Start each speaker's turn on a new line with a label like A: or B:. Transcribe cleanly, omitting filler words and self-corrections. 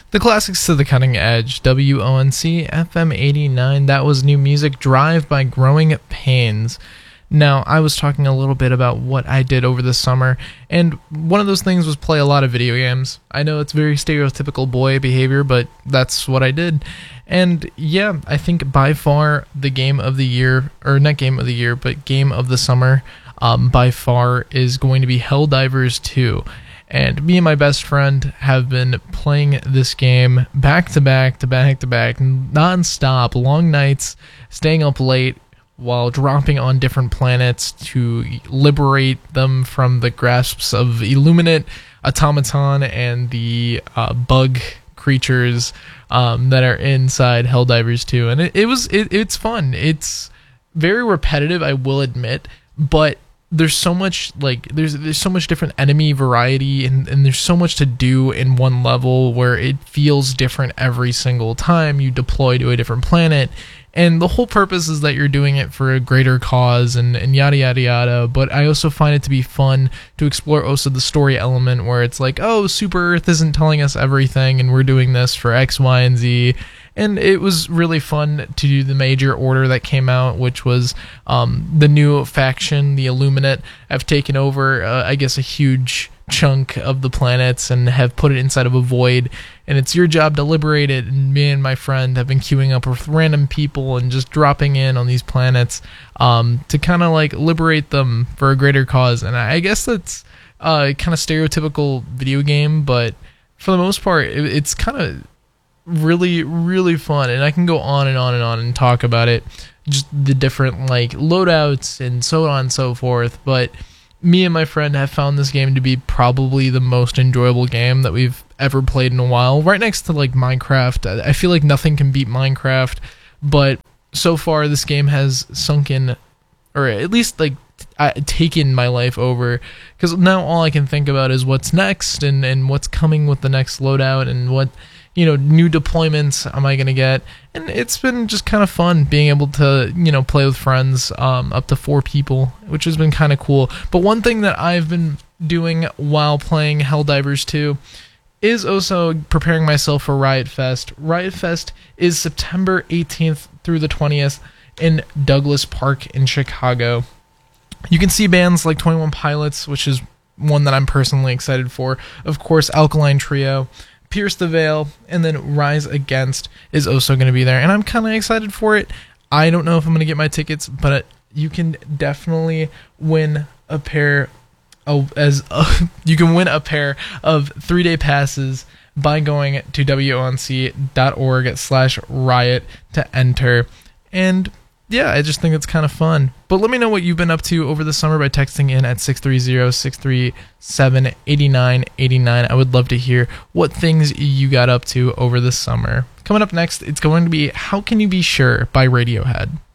A: The classics to the cutting edge, WONC FM 89, that was new music, Drive by Growing Pains. Now, I was talking a little bit about what I did over the summer, and one of those things was play a lot of video games. I know it's very stereotypical boy behavior, but that's what I did. And yeah, I think by far the game of the year, or not game of the year, but game of the summer, by far is going to be Helldivers 2. And me and my best friend have been playing this game back to back, non-stop, long nights, staying up late while dropping on different planets to liberate them from the grasps of Illuminate, Automaton, and the bug creatures that are inside Helldivers 2. And it's fun. It's very repetitive, I will admit, but there's so much there's so much different enemy variety and there's so much to do in one level where it feels different every single time you deploy to a different planet, and the whole purpose is that you're doing it for a greater cause and yada yada yada. But I also find it to be fun to explore also the story element where it's like, oh, Super Earth isn't telling us everything and we're doing this for X, Y, and Z. And it was really fun to do the major order that came out, which was the new faction, the Illuminate, have taken over, I guess, a huge chunk of the planets and have put it inside of a void. And it's your job to liberate it. And me and my friend have been queuing up with random people and just dropping in on these planets to kind of like liberate them for a greater cause. And I guess that's kind of stereotypical video game, but for the most part, it's kind of really, really fun, and I can go on and on and on and talk about it, just the different like loadouts and so on and so forth. But me and my friend have found this game to be probably the most enjoyable game that we've ever played in a while, right next to like Minecraft. I feel like nothing can beat Minecraft, but so far this game has sunk in, or at least like taken my life over, because now all I can think about is what's next and what's coming with the next loadout and what, you know, new deployments am I going to get. And it's been just kind of fun being able to, you know, play with friends up to 4 people, which has been kind of cool. But one thing that I've been doing while playing Helldivers 2 is also preparing myself for Riot Fest. Riot Fest is September 18th through the 20th in Douglas Park in Chicago. You can see bands like 21 Pilots, which is one that I'm personally excited for. Of course, Alkaline Trio, Pierce the Veil, and then Rise Against is also going to be there, and I'm kind of excited for it. I don't know if I'm going to get my tickets, but you can definitely win a pair of 3-day passes by going to wonc.org/riot to enter. And yeah, I just think it's kind of fun. But let me know what you've been up to over the summer by texting in at 630-637-8989. I would love to hear what things you got up to over the summer. Coming up next, it's going to be How Can You Be Sure by Radiohead.